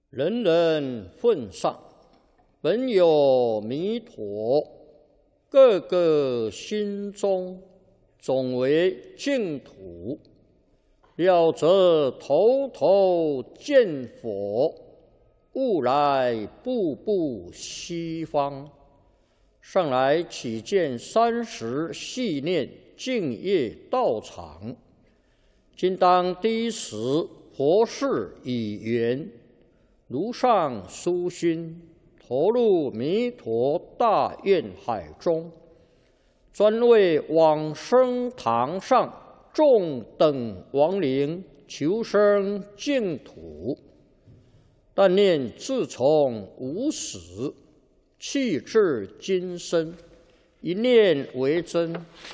人人奉上，本有弥陀，个个心中总为净土。了则头头见佛，悟来步步西方。上来起见30系念净业道场，今当第一时佛事已圆，如上殊心，投入弥陀大愿海中，专为往生堂上众等亡灵求生净土。但念自从无始，气至今生，一念为真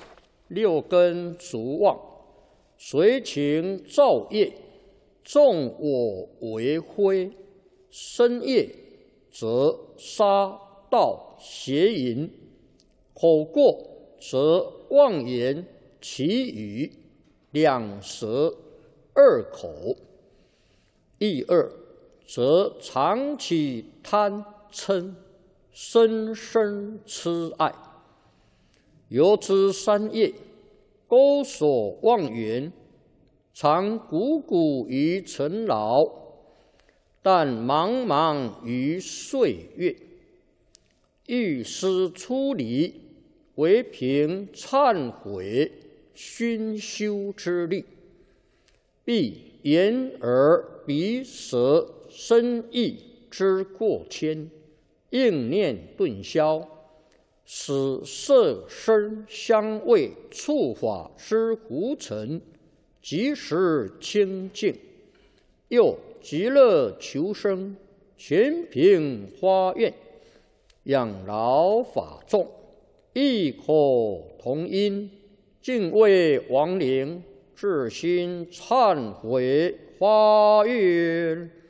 ，6根足妄，随情造业，纵我为非，身业则杀盗邪淫，口过则妄言绮语，两舌二口，意二则常起贪嗔，深深痴爱。由之3业，钩锁妄缘，常汩汩于尘劳，但茫茫于岁月。欲思出离，唯凭忏悔熏修之力，必眼耳鼻舌身意之过谦，应念顿消，使色声香味触法之胡尘即时清净。又极乐求生，全凭发愿，养老法众，异口同音，敬畏亡灵，至心忏悔发愿。